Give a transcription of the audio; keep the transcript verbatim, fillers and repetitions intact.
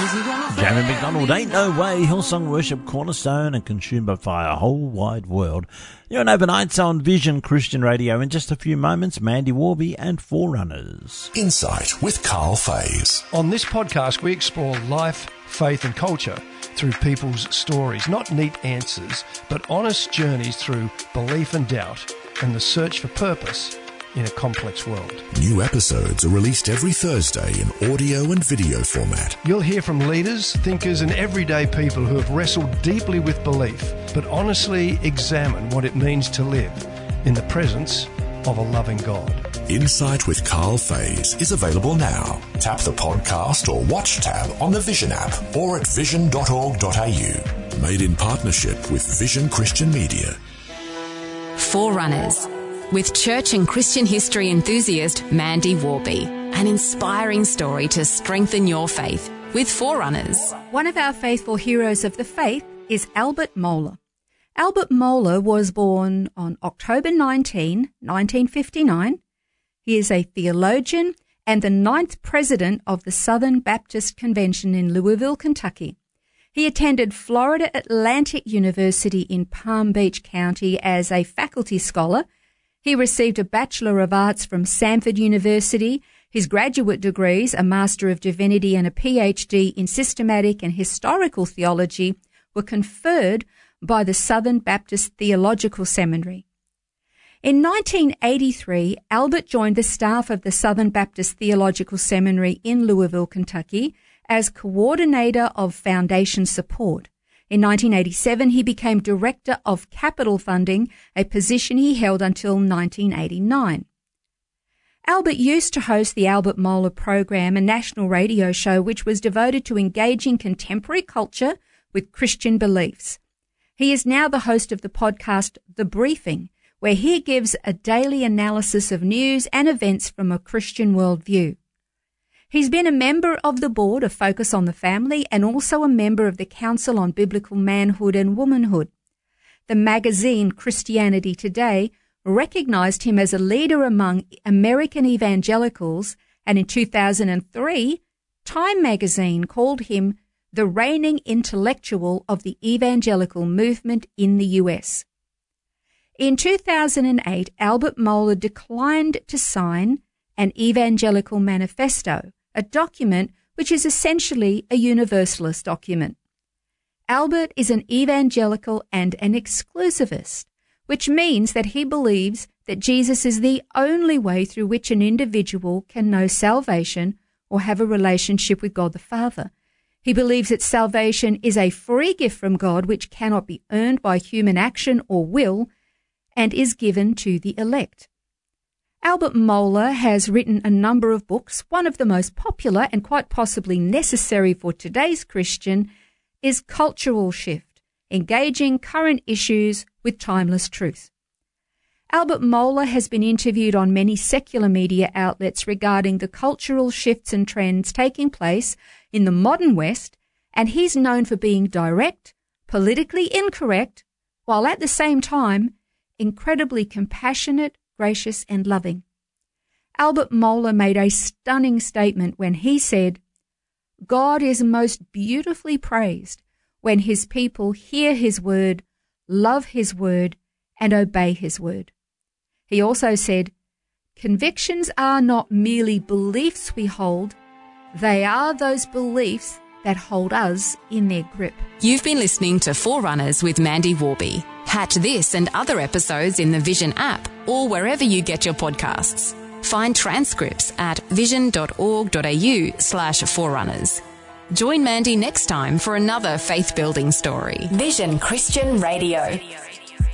Jamie McDonald, Ain't No Way, Hillsong Worship, Cornerstone, and Consumed by Fire, Whole Wide World. You're on Overnights on Vision Christian Radio. In just a few moments, Mandy Warby and Forerunners. Insight with Carl Fays. On this podcast, we explore life, faith and culture through people's stories. Not neat answers, but honest journeys through belief and doubt and the search for purpose in a complex world. New episodes are released every Thursday in audio and video format. You'll hear from leaders, thinkers and everyday people who have wrestled deeply with belief, but honestly examine what it means to live in the presence of a loving God. Insight with Carl Fays is available now. Tap the podcast or watch tab on the Vision app or at vision dot org dot a u. Made in partnership with Vision Christian Media. Forerunners, with church and Christian history enthusiast Mandy Warby. An inspiring story to strengthen your faith with Forerunners. One of our faithful heroes of the faith is Albert Mohler. Albert Mohler was born on October nineteenth, nineteen fifty-nine. He is a theologian and the ninth president of the Southern Baptist Convention in Louisville, Kentucky. He attended Florida Atlantic University in Palm Beach County as a faculty scholar. He received a Bachelor of Arts from Samford University. His graduate degrees, a Master of Divinity and a P H D in Systematic and Historical Theology, were conferred by the Southern Baptist Theological Seminary. In nineteen eighty-three, Albert joined the staff of the Southern Baptist Theological Seminary in Louisville, Kentucky, as coordinator of foundation support. In nineteen eighty-seven, he became Director of Capital Funding, a position he held until nineteen eighty-nine. Albert used to host the Albert Mohler program, a national radio show which was devoted to engaging contemporary culture with Christian beliefs. He is now the host of the podcast The Briefing, where he gives a daily analysis of news and events from a Christian worldview. He's been a member of the board of Focus on the Family and also a member of the Council on Biblical Manhood and Womanhood. The magazine Christianity Today recognized him as a leader among American evangelicals, and in two thousand three, Time magazine called him the reigning intellectual of the evangelical movement in the U S. In two thousand eight, Albert Mohler declined to sign an Evangelical Manifesto, a document which is essentially a Universalist document. Albert is an evangelical and an exclusivist, which means that he believes that Jesus is the only way through which an individual can know salvation or have a relationship with God the Father. He believes that salvation is a free gift from God which cannot be earned by human action or will, and is given to the elect. Albert Mohler has written a number of books. One of the most popular and quite possibly necessary for today's Christian is Cultural Shift, Engaging Current Issues with Timeless Truth. Albert Mohler has been interviewed on many secular media outlets regarding the cultural shifts and trends taking place in the modern West, and he's known for being direct, politically incorrect, while at the same time incredibly compassionate, gracious and loving. Albert Mohler made a stunning statement when he said, "God is most beautifully praised when his people hear his word, love his word, and obey his word." He also said, "Convictions are not merely beliefs we hold, they are those beliefs that hold us in their grip." You've been listening to Forerunners with Mandy Warby. Catch this and other episodes in the Vision app or wherever you get your podcasts. Find transcripts at vision dot org dot a u slash forerunners. Join Mandy next time for another faith-building story. Vision Christian Radio.